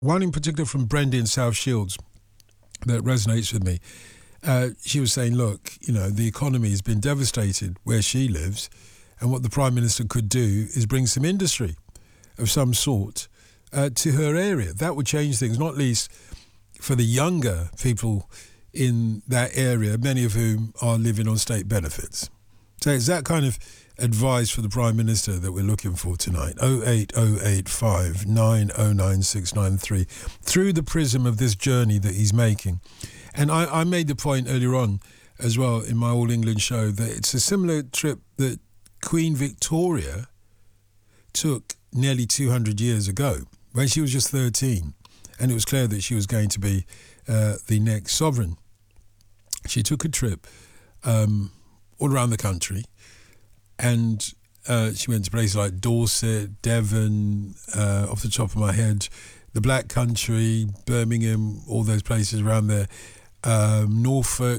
One in particular from Brenda in South Shields that resonates with me. She was saying, look, the economy has been devastated where she lives, and what the Prime Minister could do is bring some industry of some sort to her area. That would change things, not least for the younger people in that area, many of whom are living on state benefits. So it's that kind of advice for the Prime Minister that we're looking for tonight. 08085 909 693, through the prism of this journey that he's making. And I made the point earlier on as well in my All England show that it's a similar trip that Queen Victoria took nearly 200 years ago when she was just 13, and it was clear that she was going to be the next sovereign. She took a trip all around the country, and she went to places like Dorset, Devon, off the top of my head, the Black Country, Birmingham, all those places around there, Norfolk,